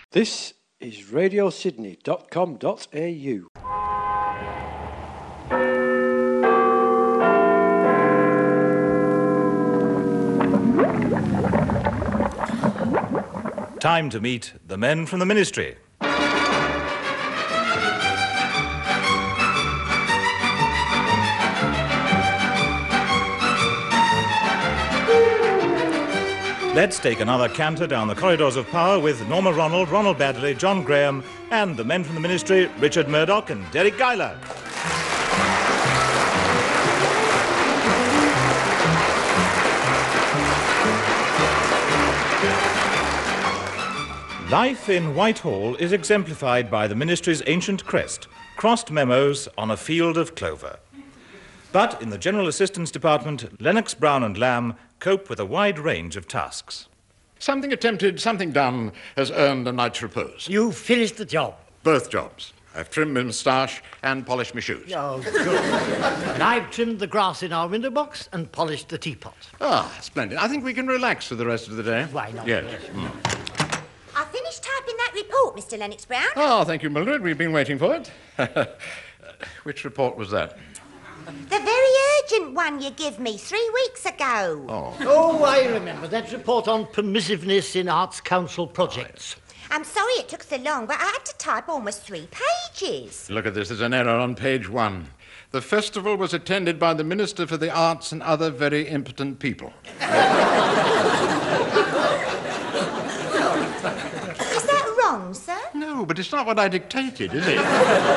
This is radiosydney.com.au. Time to meet the men from the ministry. Let's take another canter down the corridors of power with Norma Ronald, Ronald Baddeley, John Graham, and the men from the ministry, Richard Murdoch and Derek Guyler. Life in Whitehall is exemplified by the ministry's ancient crest, crossed memos on a field of clover. But in the General Assistance Department, Lennox, Brown and Lamb cope with a wide range of tasks. Something attempted, something done has earned a night's repose. You finished the job? Both jobs. I've trimmed my moustache and polished my shoes. Oh, good. And I've trimmed the grass in our window box and polished the teapot. Ah, splendid. I think we can relax for the rest of the day. Why not? Yes. I finished typing that report, Mr. Lennox Brown. Oh, thank you, Mildred. We've been waiting for it. Which report was that? The very urgent one you gave me 3 weeks ago. Oh, I remember. That report on permissiveness in Arts Council projects. I'm sorry it took so long, but I had to type almost 3 pages. Look at this. There's an error on page 1. The festival was attended by the Minister for the Arts and other very impotent people. Is that wrong, sir? No, but it's not what I dictated, is it?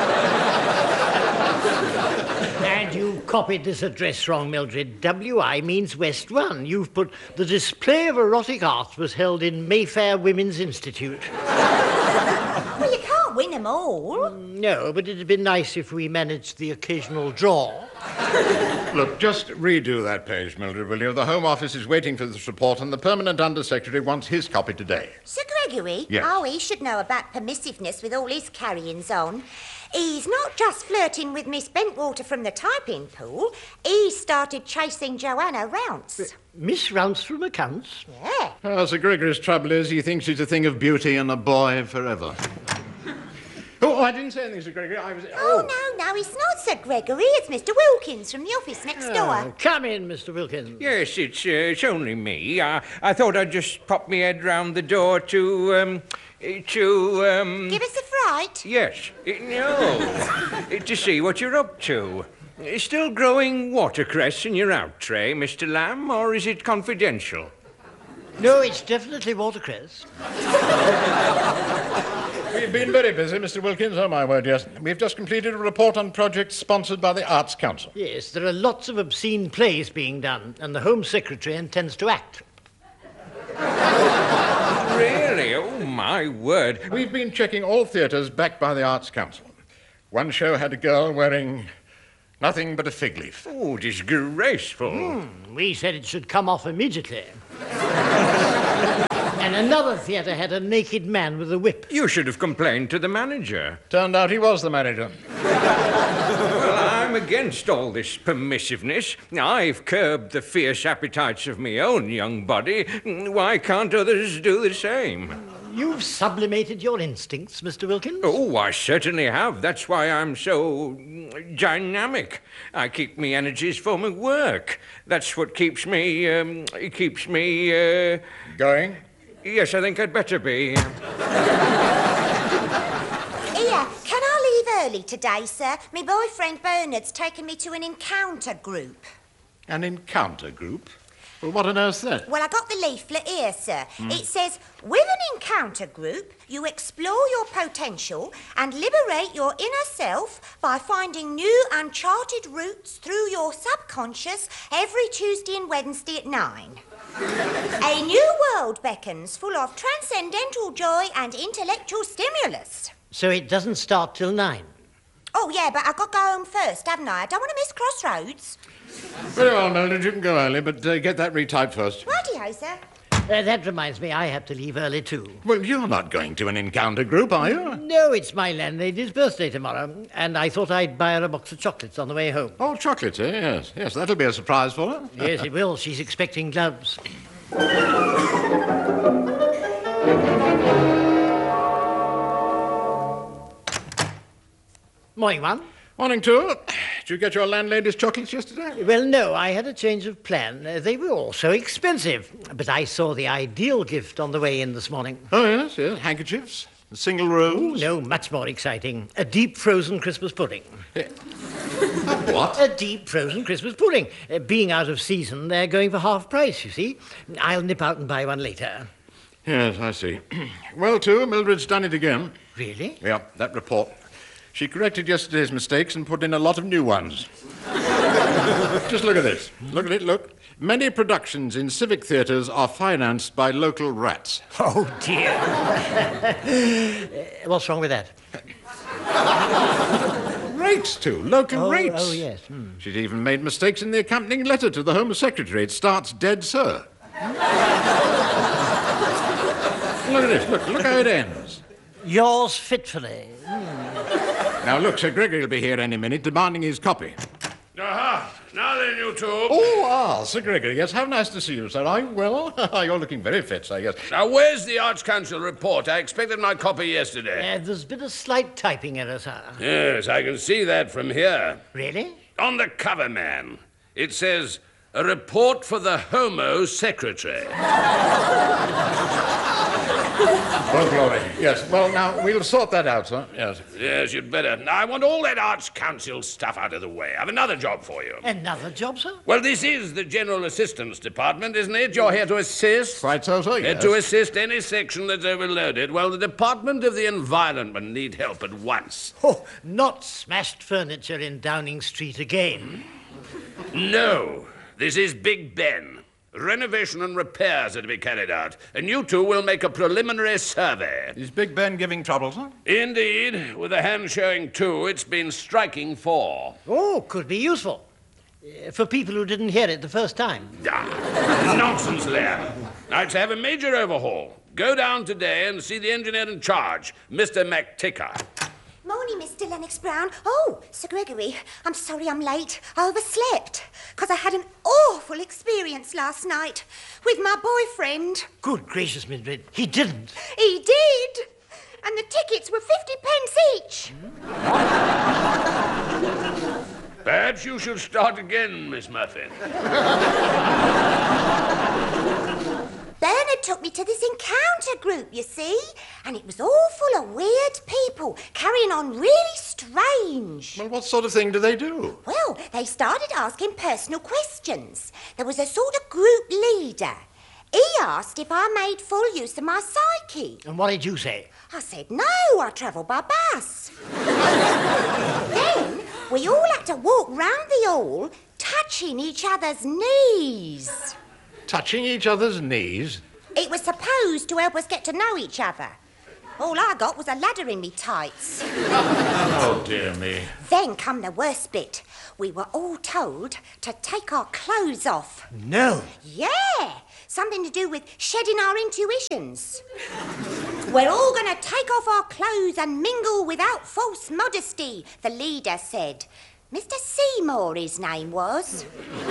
And you copied this address wrong, Mildred. WI means West Run. You've put the display of erotic art was held in Mayfair Women's Institute. Well, you can't win them all. No, but it'd been nice if we managed the occasional draw. Look, just redo that page, Mildred, will you? The Home Office is waiting for this report and the Permanent Under-Secretary wants his copy today. Sir Gregory? Yes. Oh, he should know about permissiveness with all his carryings on. He's not just flirting with Miss Bentwater from the typing pool. He started chasing Joanna Rounce. Miss Rounce from accounts? Yeah. Oh, Sir Gregory's trouble is he thinks she's a thing of beauty and a boy forever. Oh, I didn't say anything, Sir Gregory. I was... Oh, no, it's not Sir Gregory. It's Mr. Wilkins from the office next door. Come in, Mr. Wilkins. Yes, it's only me. I thought I'd just pop my head round the door to Give us a fright? Yes. No. To see what you're up to. Still growing watercress in your out tray, Mr. Lamb, or is it confidential? No, it's definitely watercress. We've been very busy, Mr. Wilkins. Oh, my word, yes. We've just completed a report on projects sponsored by the Arts Council. Yes, there are lots of obscene plays being done, and the Home Secretary intends to act. Really? Oh, my word. We've been checking all theatres backed by the Arts Council. One show had a girl wearing nothing but a fig leaf. Oh, disgraceful. We said it should come off immediately. And another theatre had a naked man with a whip. You should have complained to the manager. Turned out he was the manager. Well, I'm against all this permissiveness. I've curbed the fierce appetites of my own young body. Why can't others do the same? You've sublimated your instincts, Mr. Wilkins. Oh, I certainly have. That's why I'm so dynamic. I keep me energies for my work. That's what keeps me, Going? Yes, I think I'd better be. Here, can I leave early today, sir? My boyfriend Bernard's taken me to an encounter group. An encounter group? Well, what on earth's that? Well, I got the leaflet here, sir. It says, with an encounter group, you explore your potential and liberate your inner self by finding new uncharted routes through your subconscious every Tuesday and Wednesday at 9. A new world beckons, full of transcendental joy and intellectual stimulus. So it doesn't start till 9? Oh, yeah, but I've got to go home first, haven't I? I don't want to miss Crossroads. Very well, Mildred, you can go early, but get that retyped first. Righty-ho, sir. That reminds me, I have to leave early too. Well, you're not going to an encounter group, are you? No, it's my landlady's birthday tomorrow, and I thought I'd buy her a box of chocolates on the way home. Oh, chocolates, eh? Yes. Yes, that'll be a surprise for her. Yes, it will. She's expecting gloves. Morning, one. Morning, too. Did you get your landlady's chocolates yesterday? Well, no, I had a change of plan. They were all so expensive. But I saw the ideal gift on the way in this morning. Oh, yes. Handkerchiefs. A single Oh, rose. no, much more exciting. A deep frozen Christmas pudding. What? A deep frozen Christmas pudding. Being out of season, they're going for half price, you see. I'll nip out and buy one later. Yes, I see. Well, too, Mildred's done it again. Really? Yeah, that report. She corrected yesterday's mistakes and put in a lot of new ones. Just look at this. Look at it, look. Many productions in civic theatres are financed by local rats. Oh, dear. What's wrong with that? Rates, too. Local rates. Oh, yes. She's even made mistakes in the accompanying letter to the Home Secretary. It starts, "Dead Sir." Look at this. Look how it ends. Yours fitfully. Now, look, Sir Gregory will be here any minute demanding his copy. Aha! Now then, you two. Oh, Sir Gregory, yes, how nice to see you, sir. Are you well? You're looking very fit, sir, yes. Now, where's the Arch Council report? I expected my copy yesterday. There's been a slight typing error, sir. Yes, I can see that from here. Really? On the cover, man, it says, "A report for the Homo Secretary." Oh, glory. Yes, well, now, we'll sort that out, sir. Yes. Yes, you'd better. Now, I want all that Arch Council stuff out of the way. I've another job for you. Another job, sir? Well, this is the General Assistance Department, isn't it? You're here to assist? Quite so, sir, yes. To assist any section that's overloaded. Well, the Department of the Environment need help at once. Oh, not smashed furniture in Downing Street again. No, this is Big Ben. Renovation and repairs are to be carried out, and you two will make a preliminary survey. Is Big Ben giving trouble, sir? Indeed, with a hand showing 2, it's been striking 4. Oh, could be useful. For people who didn't hear it the first time. Nonsense, Liam. Now, to have a major overhaul. Go down today and see the engineer in charge, Mr. McTicker. Morning, Mr. Lennox Brown. Oh, Sir Gregory, I'm sorry I'm late. I overslept, because I had an awful experience last night with my boyfriend. Good gracious, Mildred, he didn't. He did. And the tickets were 50 pence each. Perhaps you should start again, Miss Muffin. Bernard took me to this encounter group, you see, and it was all full of weird people carrying on really strange. Well, what sort of thing do they do? Well, they started asking personal questions. There was a sort of group leader. He asked if I made full use of my psyche. And what did you say? I said, no, I travel by bus. Then we all had to walk round the hall, touching each other's knees. Touching each other's knees? It was supposed to help us get to know each other. All I got was a ladder in me tights. Oh, dear me. Then come the worst bit. We were all told to take our clothes off. No. Yeah, something to do with shedding our intuitions. We're all going to take off our clothes and mingle without false modesty, the leader said. Mr. Seymour, his name was.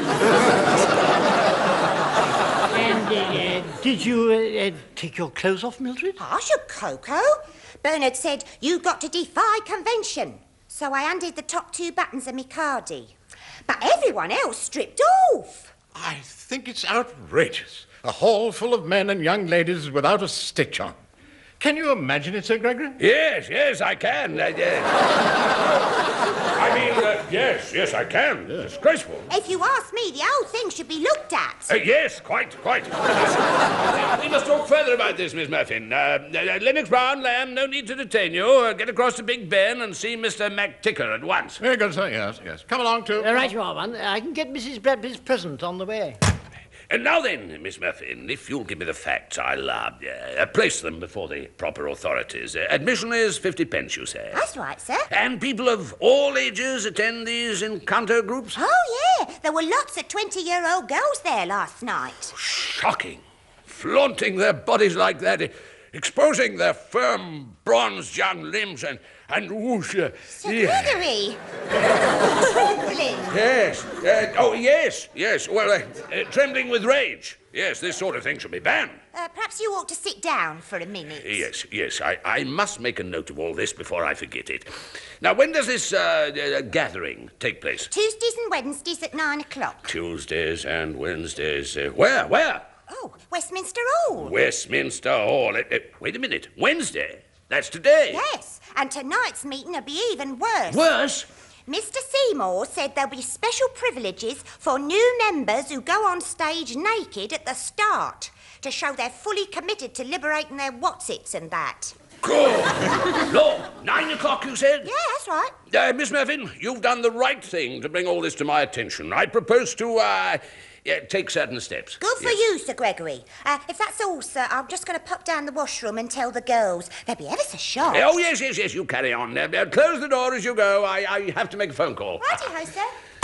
And did you take your clothes off, Mildred? I should, Coco. Bernard said, you've got to defy convention. So I undid the top 2 buttons of me cardi. But everyone else stripped off. I think it's outrageous. A hall full of men and young ladies without a stitch on. Can you imagine it, Sir Gregory? Yes, I can. Yes, I can. Disgraceful. If you ask me, the whole thing should be looked at. Yes, quite. We must talk further about this, Miss Muffin. Lennox Brown, Lamb, no need to detain you. Get across to Big Ben and see Mr. McTicker at once. Very good, sir. Yes. Come along, too. Right you are, one. I can get Mrs. Bradbury's present on the way. And now then, Miss Muffin, if you'll give me the facts, I'll place them before the proper authorities. Admission is 50 pence, you say? That's right, sir. And people of all ages attend these encounter groups? Oh, yeah. There were lots of 20-year-old girls there last night. Shocking. Flaunting their bodies like that. exposing their firm, bronzed young limbs and whoosh. Sir Gregory! Trembling! Yes. Yes. Well, trembling with rage. Yes, this sort of thing should be banned. Perhaps you ought to sit down for a minute. Yes. I must make a note of all this before I forget it. Now, when does this gathering take place? Tuesdays and Wednesdays at 9 o'clock. Tuesdays and Wednesdays. Where? Oh, Westminster Hall. Westminster Hall. Wait a minute. Wednesday? That's today. Yes, and tonight's meeting will be even worse. Worse? Mr. Seymour said there'll be special privileges for new members who go on stage naked at the start to show they're fully committed to liberating their whatsits and that. Good. Lord, 9 o'clock, you said? Yeah, that's right. Miss Mervyn, you've done the right thing to bring all this to my attention. I propose to, take certain steps. Good for you, Sir Gregory. If that's all, sir, I'm just going to pop down the washroom and tell the girls. They'll be ever so shocked. Oh, yes, you carry on. Close the door as you go. I have to make a phone call. Righty-ho, sir.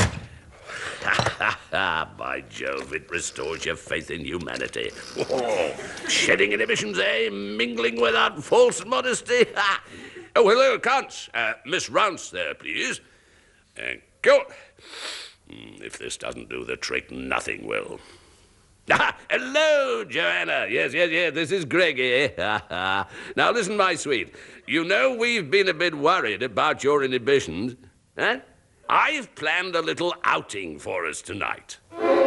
By Jove, it restores your faith in humanity. Oh, shedding inhibitions, mingling without false modesty. Oh, hello, Counts. Miss Rounce there, please. Go. If this doesn't do the trick, nothing will. Hello, Joanna. Yes, this is Greggy. Now, listen, my sweet. You know we've been a bit worried about your inhibitions. Huh? I've planned a little outing for us tonight.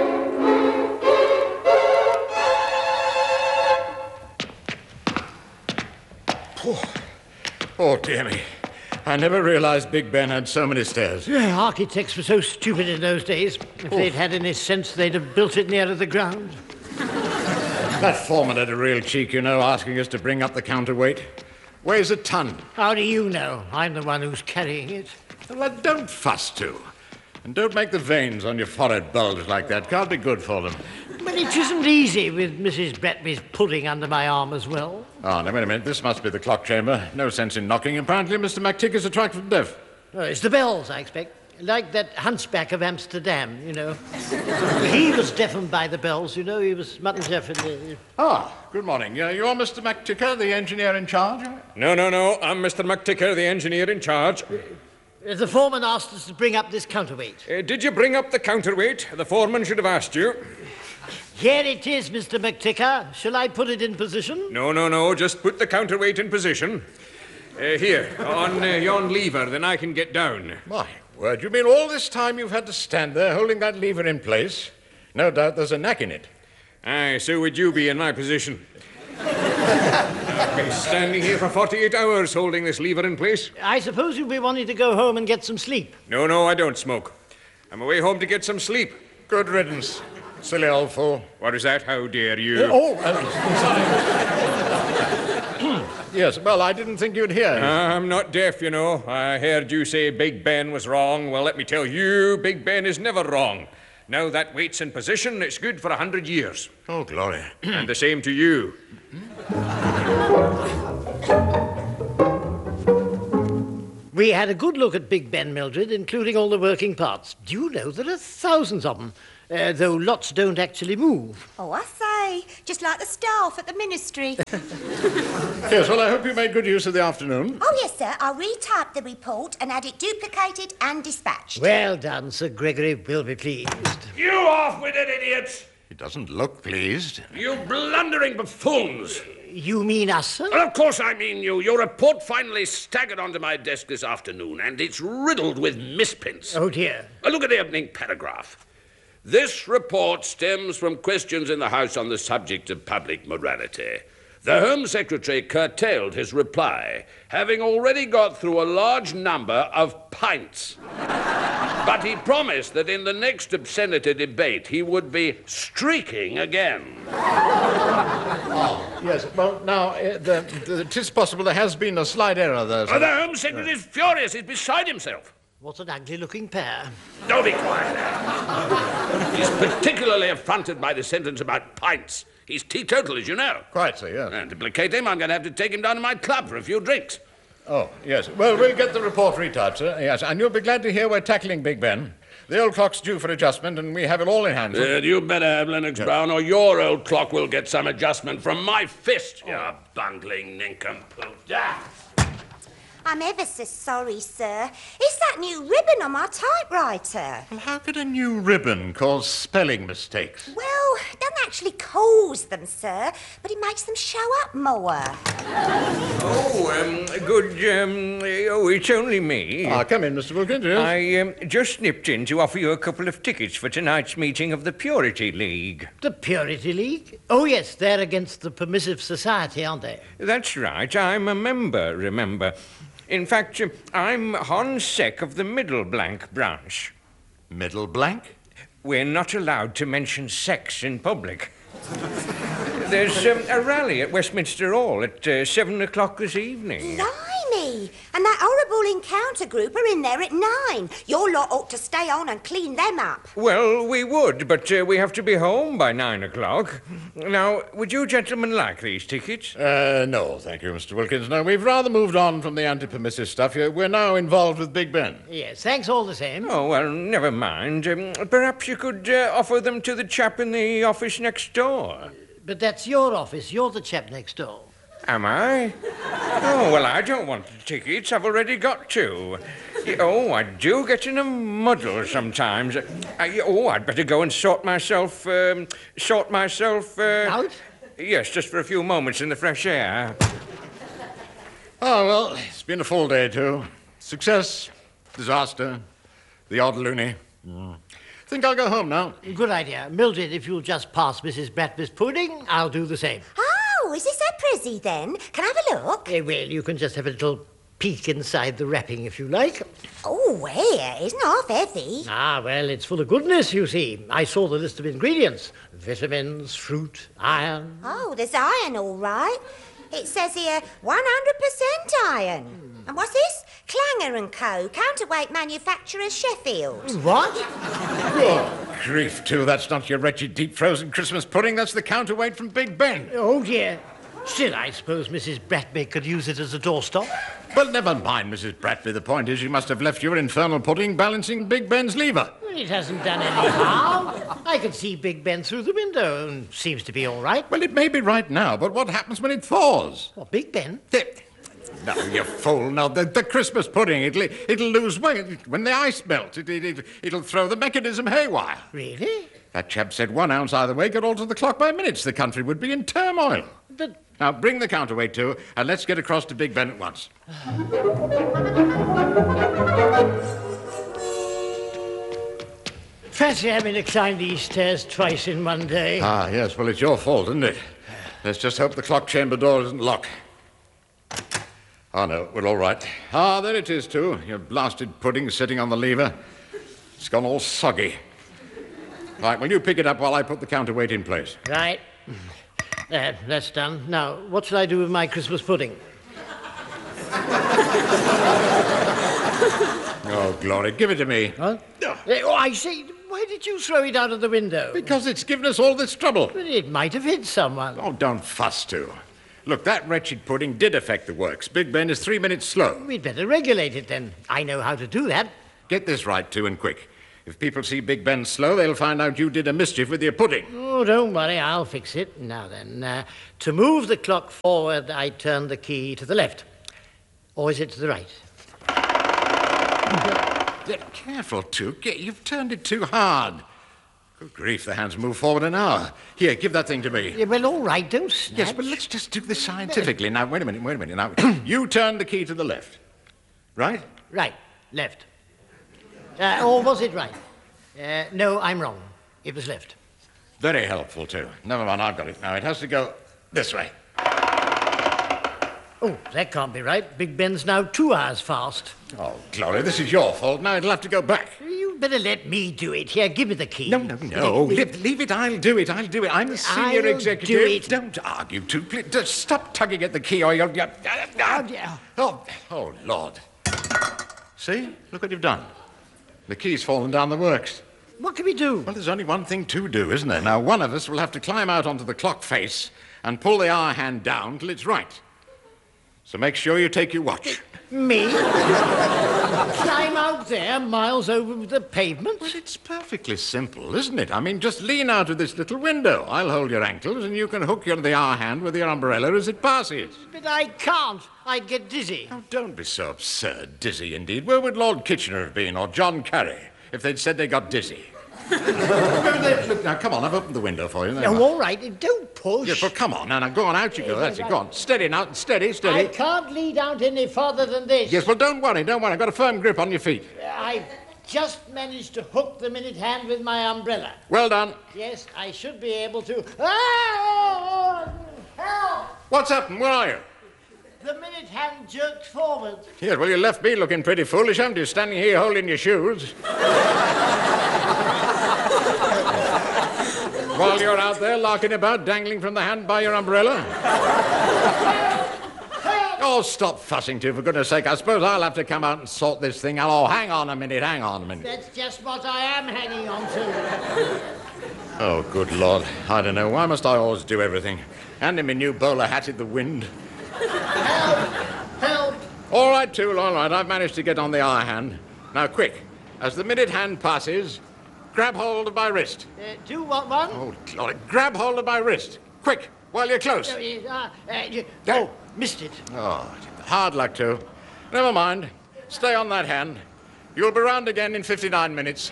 Oh, dear me. I never realized Big Ben had so many stairs. Yeah, architects were so stupid in those days. If they'd had any sense, they'd have built it nearer the ground. That foreman had a real cheek, you know, asking us to bring up the counterweight. Weighs a ton. How do you know? I'm the one who's carrying it. Well, don't fuss too. And don't make the veins on your forehead bulge like that. Can't be good for them. But it isn't easy with Mrs. Bratby's pudding under my arm as well. Oh, now, wait a minute. This must be the clock chamber. No sense in knocking. Apparently, Mr. McTicker's a trifle deaf. Oh, it's the bells, I expect. Like that hunchback of Amsterdam, you know. He was deafened by the bells, you know. He was mutton deaf. Good morning. You're Mr. McTicker, the engineer in charge? No. I'm Mr. McTicker, the engineer in charge. The foreman asked us to bring up this counterweight. Did you bring up the counterweight? The foreman should have asked you. Here it is, Mr. McTicker. Shall I put it in position? No. Just put the counterweight in position. Here, on yon lever, then I can get down. My word, you mean all this time you've had to stand there holding that lever in place? No doubt there's a knack in it. Aye, so would you be in my position. I've been standing here for 48 hours holding this lever in place. I suppose you'll be wanting to go home and get some sleep. No, I don't smoke. I'm away home to get some sleep. Good riddance. Silly old fool. What is that? How dare you? Sorry. Yes, well, I didn't think you'd hear. I'm not deaf, you know. I heard you say Big Ben was wrong. Well, let me tell you, Big Ben is never wrong. Now that weight's in position, it's good for 100 years. Oh, glory. And the same to you. We had a good look at Big Ben, Mildred, including all the working parts. Do you know there are thousands of them, though lots don't actually move? Oh, I say, just like the staff at the ministry. Yes, well, I hope you made good use of the afternoon. Oh, yes, sir. I retyped the report and had it duplicated and dispatched. Well done, Sir Gregory will be pleased. You off with it, idiots! He doesn't look pleased. You blundering buffoons! You mean us, sir? Well, of course I mean you. Your report finally staggered onto my desk this afternoon, and it's riddled with misprints. Oh, dear. Look at the opening paragraph. This report stems from questions in the House on the subject of public morality. The Home Secretary curtailed his reply, having already got through a large number of pints. But he promised that in the next obscenity debate he would be streaking again. Yes, well, now, it is possible there has been a slight error there. The Home Secretary is furious. He's beside himself. What an ugly-looking pair. Don't be quiet. He's particularly affronted by the sentence about pints. He's teetotal, as you know. Quite so, yes. And to placate him, I'm going to have to take him down to my club for a few drinks. Oh, yes. Well, we'll get the report retyped, sir. Yes, and you'll be glad to hear we're tackling Big Ben. The old clock's due for adjustment, and we have it all in hand. You better have, Lennox Brown, or your old clock will get some adjustment from my fist, you bungling nincompoop. I'm ever so sorry, sir. It's that new ribbon on my typewriter. Well, how could a new ribbon cause spelling mistakes? Well, it doesn't actually cause them, sir, but it makes them show up more. It's only me. Come in, Mr. Wilkins. Yes? I just nipped in to offer you a couple of tickets for tonight's meeting of the Purity League. The Purity League? Oh, yes, they're against the Permissive Society, aren't they? That's right. I'm a member, remember. In fact, I'm Hon Sec of the Middle Blank branch. Middle blank? We're not allowed to mention sex in public. There's a rally at Westminster Hall at 7 o'clock this evening. Blimey! And that horrible encounter group are in there at 9. Your lot ought to stay on and clean them up. Well, we would, but we have to be home by 9 o'clock. Now, would you gentlemen like these tickets? No, thank you, Mr. Wilkins. No, we've rather moved on from the anti-permissive stuff here. We're now involved with Big Ben. Yes, thanks all the same. Oh, well, never mind. Perhaps you could offer them to the chap in the office next door. But that's your office. You're the chap next door. Am I? Oh, well, I don't want the tickets. I've already got two. I do get in a muddle sometimes. I'd better go and sort myself Out? Yes, just for a few moments in the fresh air. Oh, well, it's been a full day, too. Success, disaster, the odd loony. Think I'll go home now. Good idea. Mildred, if you'll just pass Mrs. Bratby's pudding, I'll do the same. Oh, is this her Prizzy then? Can I have a look? Well, you can just have a little peek inside the wrapping if you like. Oh, it isn't half heavy. Ah, well, it's full of goodness, you see. I saw the list of ingredients. Vitamins, fruit, iron. Oh, there's iron, all right. It says here 100% iron. And what's this? Clanger & Co., counterweight manufacturer, Sheffield. What? Good grief, too. That's not your wretched deep-frozen Christmas pudding. That's the counterweight from Big Ben. Oh, dear. Still, I suppose Mrs. Bratby could use it as a doorstop. Well, never mind, Mrs. Bratby. The point is you must have left your infernal pudding balancing Big Ben's lever. It hasn't done any harm. I can see Big Ben through the window and seems to be all right. Well, it may be right now, but what happens when it thaws? What, Big Ben? No, you fool. No, the Christmas pudding, it'll lose weight. When the ice melts, it'll throw the mechanism haywire. Really? That chap said 1 ounce either way could alter the clock by minutes. The country would be in turmoil. But... Now, bring the counterweight, too, and let's get across to Big Ben at once. Fancy having to climb these stairs twice in one day. Ah, yes. Well, it's your fault, isn't it? Let's just hope the clock chamber door isn't locked. Oh, no, we're all right. Ah, there it is, too. Your blasted pudding sitting on the lever. It's gone all soggy. Right, will you pick it up while I put the counterweight in place? Right. There, that's done. Now, what shall I do with my Christmas pudding? Oh, glory. Give it to me. Huh? Oh, I say, why did you throw it out of the window? Because it's given us all this trouble. But it might have hit someone. Oh, don't fuss, too. Look, that wretched pudding did affect the works. Big Ben is 3 minutes slow. We'd better regulate it, then. I know how to do that. Get this right, too, and quick. If people see Big Ben slow, they'll find out you did a mischief with your pudding. Oh, don't worry, I'll fix it. Now then, to move the clock forward, I turn the key to the left. Or is it to the right? Careful, too. You've turned it too hard. Good grief, the hands move forward an hour. Here, give that thing to me. Yeah, well, all right, don't snatch. Yes, but let's just do this scientifically. Now, wait a minute. Now, you turn the key to the left. Right? Right, left. Or was it right? No, I'm wrong. It was left. Very helpful, too. Never mind, I've got it now. It has to go this way. Oh, that can't be right. Big Ben's now 2 hours fast. Oh, Gloria, this is your fault. Now it'll have to go back. You better let me do it. Here, give me the key. No. Leave it. I'll do it. I'm the senior executive. Do it. Don't argue, too. Please, just stop tugging at the key or you'll... Oh, Lord. See? Look what you've done. The key's fallen down the works. What can we do? Well, there's only one thing to do, isn't there? Now, one of us will have to climb out onto the clock face and pull the hour hand down till it's right. So make sure you take your watch. Me? Climb out there, miles over the pavement? Well, it's perfectly simple, isn't it? I mean, just lean out of this little window. I'll hold your ankles, and you can hook the hour hand with your umbrella as it passes. But I can't. I'd get dizzy. Oh, don't be so absurd. Dizzy, indeed. Where would Lord Kitchener have been, or John Carey, if they'd said they got dizzy? Look, now, come on, I've opened the window for you. There No, all right, don't push. Yes, well, come on, now, go on, out you go. That's it, go on. Steady now, steady. I can't lead out any farther than this. Yes, well, don't worry. I've got a firm grip on your feet. I've just managed to hook the minute hand with my umbrella. Well done. Yes, I should be able to... Ah! Help! What's happened? Where are you? The minute hand jerked forward. Yes, well, you left me looking pretty foolish, haven't you, standing here holding your shoes? While you're out there larking about, dangling from the hand by your umbrella? Oh, stop fussing, too, for goodness sake. I suppose I'll have to come out and sort this thing out. Oh, hang on a minute. That's just what I am hanging on to. Oh, good Lord. I don't know. Why must I always do everything? Hand him a new bowler hat in the wind. Help! All right, Tool, all right. I've managed to get on the hour hand. Now, quick. As the minute hand passes, grab hold of my wrist. Do what one? Oh, Lord. Grab hold of my wrist. Quick, while you're close. Oh, missed it. Oh, hard luck, too. Never mind. Stay on that hand. You'll be round again in 59 minutes.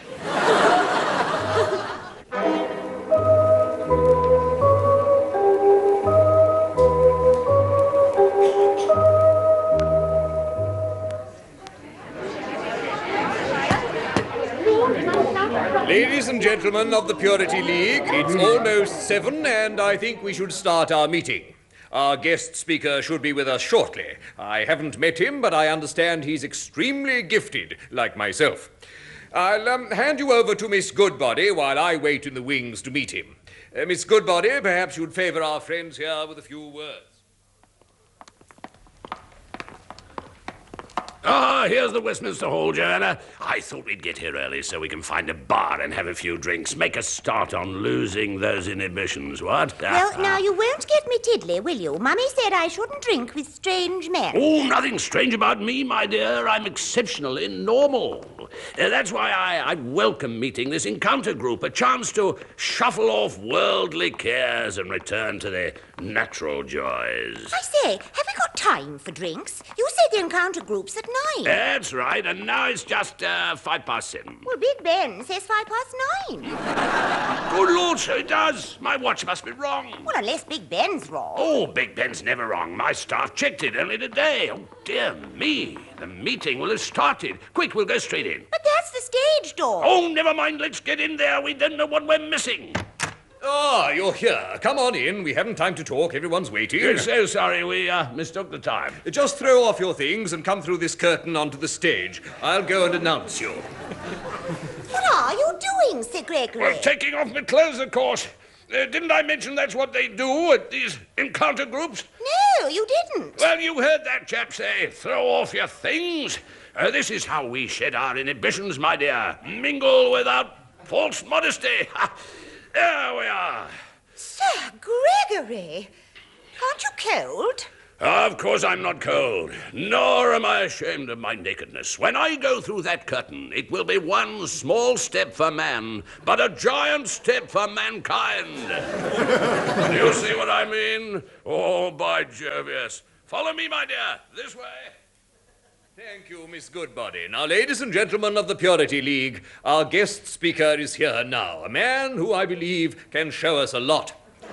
Ladies and gentlemen of the Purity League, it's almost 7, and I think we should start our meeting. Our guest speaker should be with us shortly. I haven't met him, but I understand he's extremely gifted, like myself. I'll hand you over to Miss Goodbody while I wait in the wings to meet him. Miss Goodbody, perhaps you'd favour our friends here with a few words. Ah, here's the Westminster Hall, Joanna. I thought we'd get here early so we can find a bar and have a few drinks. Make a start on losing those inhibitions, what? Well, now, you won't get me tiddly, will you? Mummy said I shouldn't drink with strange men. Oh, nothing strange about me, my dear. I'm exceptionally normal. That's why I welcome meeting this encounter group, a chance to shuffle off worldly cares and return to their natural joys. I say, have we got time for drinks? You said the encounter group's at 9. That's right, and now it's just 7:05. Well, Big Ben says 9:05. Good Lord, so it does. My watch must be wrong. Well, unless Big Ben's wrong. Oh, Big Ben's never wrong. My staff checked it only today. Oh, dear me. The meeting will have started. Quick, we'll go straight in. But that's the stage door. Oh, never mind. Let's get in there. We don't know what we're missing. Ah, you're here. Come on in. We haven't time to talk. Everyone's waiting. We're so sorry. We mistook the time. Just throw off your things and come through this curtain onto the stage. I'll go and announce you. What are you doing, Sir Gregory? Well, taking off my clothes, of course. Didn't I mention that's what they do at these encounter groups? No, you didn't. Well, you heard that chap say, throw off your things. This is how we shed our inhibitions, my dear. Mingle without false modesty. There we are. Sir Gregory, aren't you cold? Of course I'm not cold, nor am I ashamed of my nakedness. When I go through that curtain, it will be one small step for man, but a giant step for mankind. You see what I mean? Oh, by Jove, yes. Follow me, my dear. This way. Thank you, Miss Goodbody. Now, ladies and gentlemen of the Purity League, our guest speaker is here now, a man who I believe can show us a lot.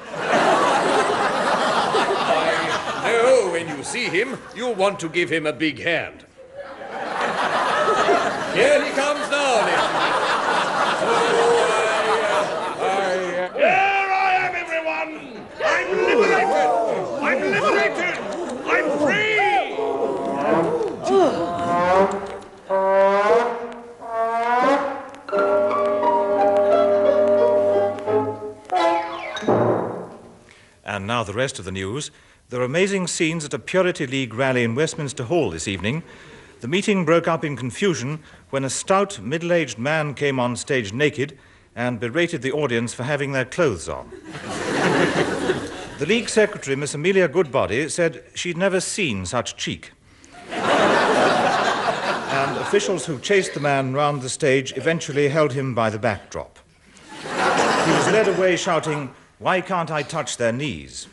I know when you see him, you'll want to give him a big hand. Here he comes now, ladies. Here I am, everyone. I'm liberated. I'm free. And now the rest of the news. There are amazing scenes at a Purity League rally in Westminster Hall this evening. The meeting broke up in confusion when a stout, middle-aged man came on stage naked and berated the audience for having their clothes on. The League Secretary, Miss Amelia Goodbody, said she'd never seen such cheek. And officials who chased the man round the stage eventually held him by the backdrop. He was led away shouting, "Why can't I touch their knees?"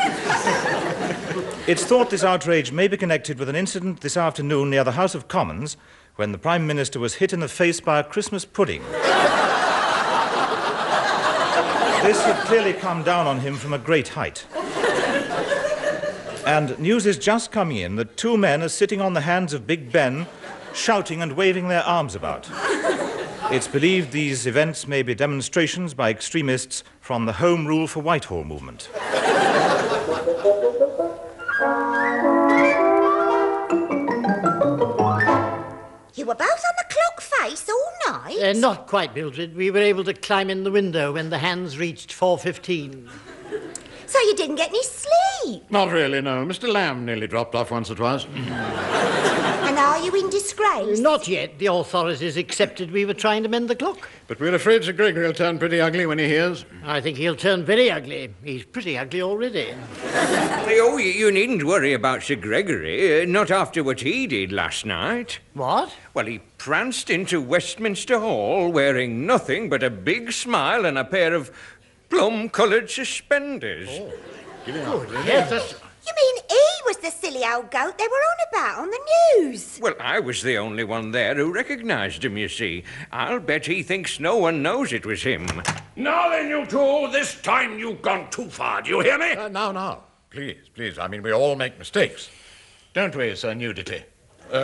It's thought this outrage may be connected with an incident this afternoon near the House of Commons when the Prime Minister was hit in the face by a Christmas pudding. This had clearly come down on him from a great height. And news is just coming in that two men are sitting on the hands of Big Ben, shouting and waving their arms about. It's believed these events may be demonstrations by extremists from the Home Rule for Whitehall movement. You were both on the clock face all night? Not quite, Mildred. We were able to climb in the window when the hands reached 4:15. So you didn't get any sleep? Not really, no. Mr. Lamb nearly dropped off once or twice. And are you in disgrace? Not yet. The authorities accepted we were trying to mend the clock. But we're afraid Sir Gregory will turn pretty ugly when he hears. I think he'll turn very ugly. He's pretty ugly already. Oh, you needn't worry about Sir Gregory. Not after what he did last night. What? Well, he pranced into Westminster Hall wearing nothing but a big smile and a pair of plum-coloured suspenders. Oh. Yes, that's... You mean he was the silly old goat they were on about on the news? Well, I was the only one there who recognised him, you see. I'll bet he thinks no one knows it was him. Now then, you two, this time you've gone too far. Do you hear me? Now. Please. I mean, we all make mistakes. Don't we, Sir Nudity? Sir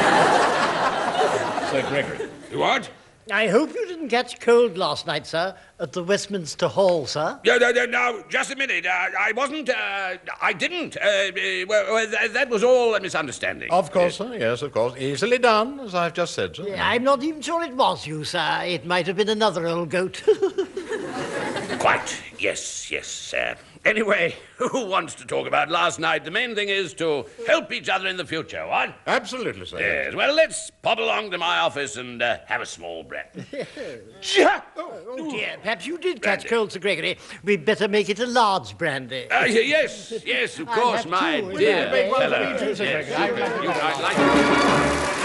Gregory. What? I hope you didn't catch cold last night, sir, at the Westminster Hall, sir. No, just a minute. I wasn't, I didn't. That was all a misunderstanding. Of course, sir. Yes, of course. Easily done, as I've just said, sir. I'm not even sure it was you, sir. It might have been another old goat. Quite. Yes. Anyway, who wants to talk about last night? The main thing is to help each other in the future, what? Absolutely, sir. Yes, well, let's pop along to my office and have a small breath. Oh, dear. Perhaps you did catch cold, Sir Gregory. We'd better make it a large brandy. Yes, of course, have my two. dear Make one for fellow. me too, Sir Yes, Gregory. I'd like to...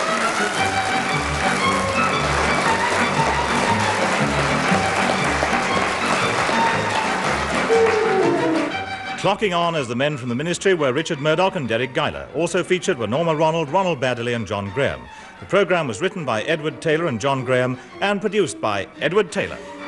Clocking on as the men from the ministry were Richard Murdoch and Derek Guyler. Also featured were Norma Ronald, Ronald Baddeley and John Graham. The programme was written by Edward Taylor and John Graham and produced by Edward Taylor.